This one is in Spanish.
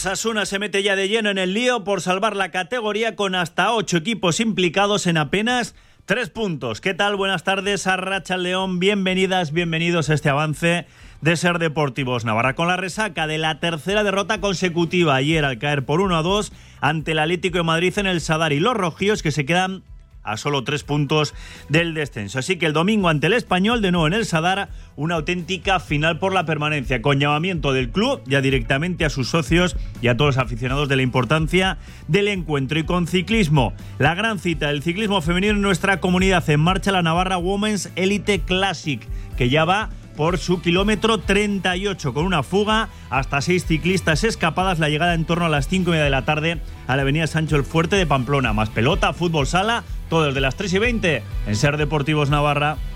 Osasuna se mete ya de lleno en el lío por salvar la categoría con hasta 8 equipos implicados en apenas 3 puntos. ¿Qué tal? Buenas tardes, Arratsaldeon. Bienvenidas, bienvenidos a este avance de Ser Deportivos Navarra. Con la resaca de la tercera derrota consecutiva ayer al caer por 1-2 ante el Atlético de Madrid en el Sadar y los rojillos que se quedan a solo 3 puntos del descenso. Así que el domingo ante el Español, de nuevo en el Sadar, una auténtica final por la permanencia, con llamamiento del club ya directamente a sus socios y a todos los aficionados de la importancia del encuentro. Y con ciclismo, la gran cita del ciclismo femenino en nuestra comunidad, en marcha la Navarra Women's Elite Classic, que ya va por su kilómetro 38, con una fuga, hasta 6 ciclistas escapadas, la llegada en torno a las 5:30 de la tarde a la avenida Sancho el Fuerte de Pamplona. Más pelota, fútbol sala, todo desde las 3:20 en Ser Deportivos Navarra.